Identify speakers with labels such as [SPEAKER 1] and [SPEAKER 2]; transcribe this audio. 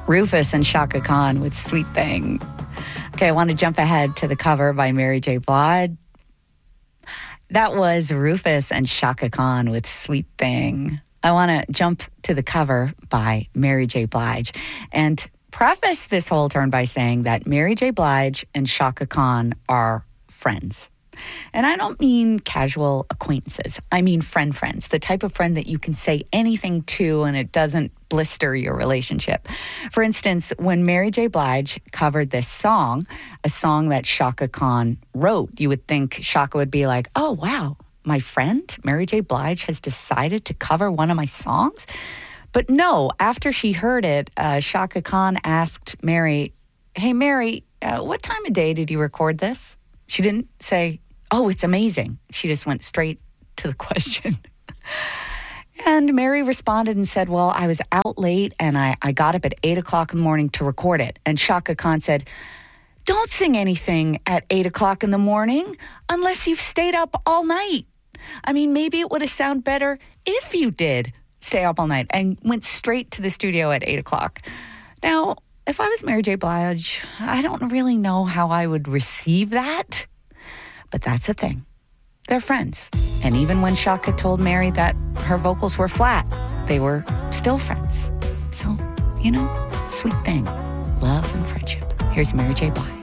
[SPEAKER 1] Rufus and Chaka Khan with Sweet Thing. Okay, I want to jump ahead to the cover by Mary J. Blige. That was Rufus and Chaka Khan with Sweet Thing. I want to jump to the cover by Mary J. Blige and preface this whole turn by saying that Mary J. Blige and Chaka Khan are friends. And I don't mean casual acquaintances. I mean friends, the type of friend that you can say anything to and it doesn't blister your relationship. For instance, when Mary J. Blige covered this song, a song that Chaka Khan wrote, you would think Chaka would be like, oh, wow, my friend Mary J. Blige has decided to cover one of my songs? But no, after she heard it, Chaka Khan asked Mary, hey, Mary, what time of day did you record this? She didn't say, oh, it's amazing. She just went straight to the question. And Mary responded and said, well, I was out late and I got up at 8 o'clock in the morning to record it. And Chaka Khan said, don't sing anything at 8 o'clock in the morning unless you've stayed up all night. I mean, maybe it would have sounded better if you did stay up all night, and went straight to the studio at 8 o'clock. Now, if I was Mary J. Blige, I don't really know how I would receive that. But that's the thing. They're friends. And even when Chaka told Mary that her vocals were flat, they were still friends. So, sweet thing. Love and friendship. Here's Mary J. Blige.